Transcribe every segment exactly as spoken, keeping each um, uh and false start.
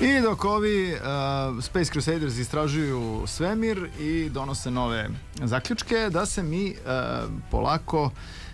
I dok ovi uh, Space Crusaders istražuju svemir i donose nove zaključke, da se mi uh, polako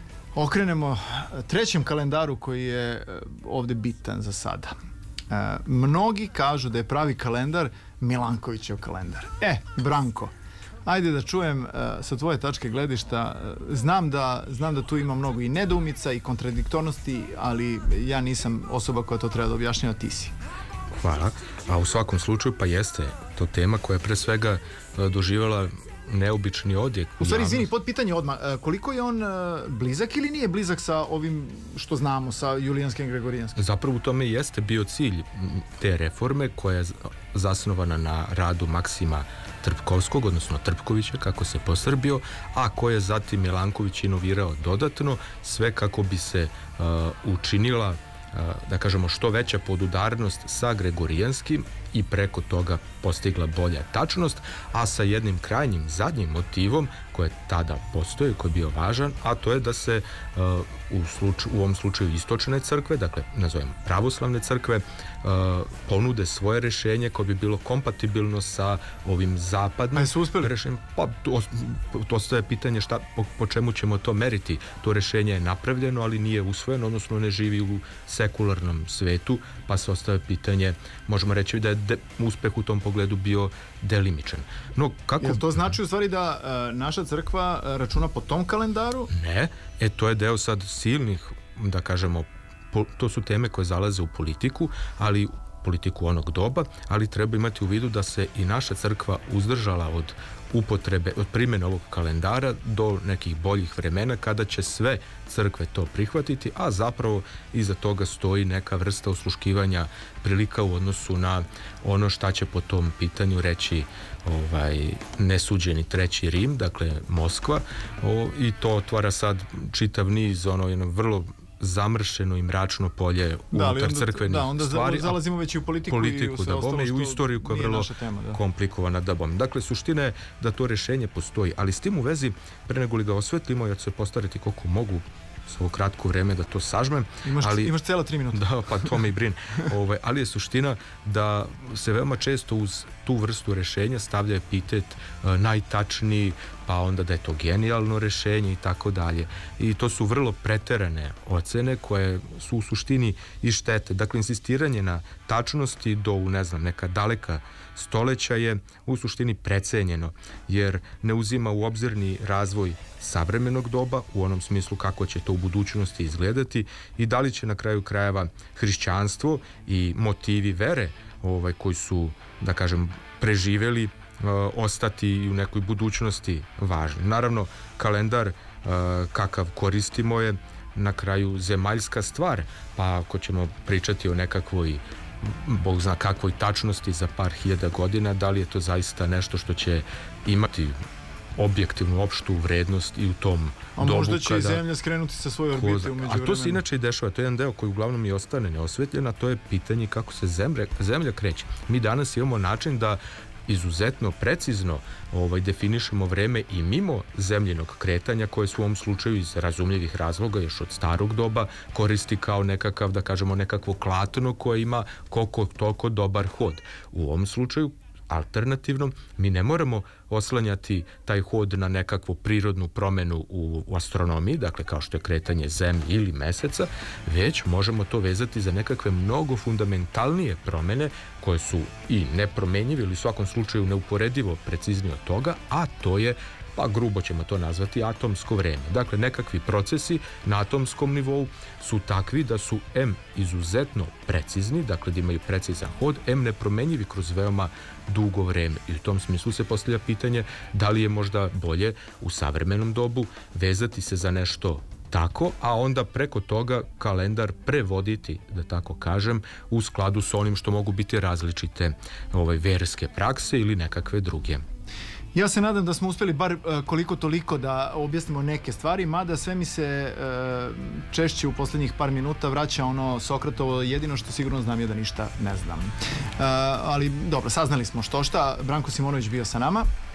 okrenemo trećem kalendaru koji je ovde bitan za sada. Uh, mnogi kažu da je pravi kalendar Milankovićev kalendar. E, Branko, ajde da čujem uh, sa tvoje tačke gledišta. Uh, znam da, znam da tu ima mnogo i nedoumica i kontradiktornosti, ali ja nisam osoba koja to treba da objašnjava, ti si. Hvala. A u svakom slučaju pa jeste to tema koja je pre svega doživjela neobični odjek. U stvari, izvini, pod pitanje odmah, koliko je on blizak ili nije blizak sa ovim što znamo, sa julijanskim i gregorijanskim? Zapravo u tome jeste bio cilj te reforme koja je zasnovana na radu Maksima Trpkovskog, odnosno Trpkovića, kako se posrbio, a koje je zatim Milanković inovirao dodatno, sve kako bi se uh, učinila, da kažemo, što veća podudarnost sa gregorijanskim i preko toga postigla bolja tačnost, a sa jednim krajnjim zadnjim motivom koji je tada postoji, koji je bio važan, a to je da se uh, u, slučaju, u ovom slučaju istočne crkve, dakle nazovemo pravoslavne crkve, uh, ponude svoje rešenje koje bi bilo kompatibilno sa ovim zapadnim rešenjem. Pa to, to ostaje pitanje šta, po, po čemu ćemo to meriti. To rešenje je napravljeno, ali nije usvojeno, odnosno ne živi u sekularnom svetu, pa se ostaje pitanje, možemo reći da je de, uspeh u tom pogledu bio delimičan. No, kako... Jel to znači u stvari da uh, naša crkva uh, računa po tom kalendaru? Ne, e to je deo sad silnih, da kažemo, po, to su teme koje zalaze u politiku, ali politiku onog doba, ali treba imati u vidu da se i naša crkva uzdržala od upotrebe, od primjene ovog kalendara do nekih boljih vremena kada će sve crkve to prihvatiti, a zapravo iza toga stoji neka vrsta osluškivanja prilika u odnosu na ono šta će po tom pitanju reći ovaj nesuđeni treći Rim, dakle Moskva, o, i to otvara sad čitav niz ono jedno vrlo zamršeno i mračno polje da, unutar crkvenih da, onda stvari. Zalazimo već i u politiku, politiku i u sve da ostalo i u istoriju koja je vrlo tema, da. komplikovana da bom. Dakle, suština je da to rešenje postoji, ali s tim u vezi, pre nego li ga osvetlimo, ja ću se postarati koliko mogu s ovo kratko vreme da to sažmem. Imaš, ali, imaš cela tri minuta. Da, pa to me i brin. Ove, ali je suština da se veoma često uz tu vrstu rešenja stavlja epitet uh, najtačniji, pa onda da je to genijalno rešenje i tako dalje. I to su vrlo preterane ocene koje su u suštini i štete. Dakle, insistiranje na tačnosti do, ne znam, neka daleka stoleća je u suštini precenjeno, jer ne uzima u obzir ni razvoj savremenog doba, u onom smislu kako će to u budućnosti izgledati i da li će na kraju krajeva hrišćanstvo i motivi vere ovaj, koji su, da kažem, preživeli, uh, ostati i u nekoj budućnosti važni. Naravno, kalendar uh, kakav koristimo je na kraju zemaljska stvar, pa ako ćemo pričati o nekakvoj Bog zna kakvoj tačnosti za par hiljada godina, da li je to zaista nešto što će imati objektivnu opštu vrednost i u tom a dobu. A možda će kada, i Zemlja skrenuti sa svoje orbite umeđu vremena. A to se inače i dešava, to je jedan deo koji uglavnom i ostane neosvetljen, a to je pitanje kako se zemlja, zemlja kreće. Mi danas imamo način da izuzetno precizno ovaj, definišemo vreme i mimo zemljinog kretanja koje su u ovom slučaju iz razumljivih razloga još od starog doba koristi kao nekakav, da kažemo, nekakvo klatno koje ima koliko toliko dobar hod. U ovom slučaju alternativno, mi ne moramo oslanjati taj hod na nekakvu prirodnu promenu u, u astronomiji, dakle kao što je kretanje zemlje ili meseca, već možemo to vezati za nekakve mnogo fundamentalnije promene koje su i nepromenjive ili u svakom slučaju neuporedivo preciznije od toga, a to je, pa grubo ćemo to nazvati, atomsko vreme. Dakle, nekakvi procesi na atomskom nivou su takvi da su M izuzetno precizni, dakle da imaju precizan hod, M nepromenjivi kroz veoma dugo vreme. I u tom smislu se postavlja pitanje da li je možda bolje u savremenom dobu vezati se za nešto tako, a onda preko toga kalendar prevoditi, da tako kažem, u skladu s onim što mogu biti različite ovaj, verske prakse ili nekakve druge. Ja se nadam da smo uspeli bar uh, koliko toliko da objasnimo neke stvari, mada sve mi se uh, češće u posljednjih par minuta vraća ono Sokratovo, jedino što sigurno znam je da ništa ne znam. Uh, ali dobro, saznali smo što šta. Branko Simonović bio sa nama.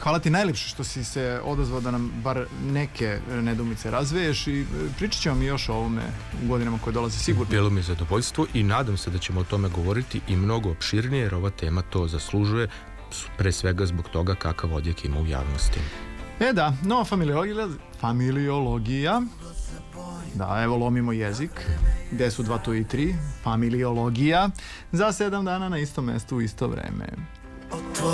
hvala ti najljepše što si se odazvao da nam bar neke nedoumice razveješ i pričat ćemo mi još o ovome u godinama koje dolaze sigurno. Bilo mi je zadovoljstvo i nadam se da ćemo o tome govoriti i mnogo opširnije, jer ova tema to zaslužuje, pre svega zbog toga kakav odjek ima u javnosti. E da, nova familiologija, familiologija, da, evo lomimo jezik, gde su dva, tu i tri, familiologija, za sedam dana na istom mestu u isto vreme.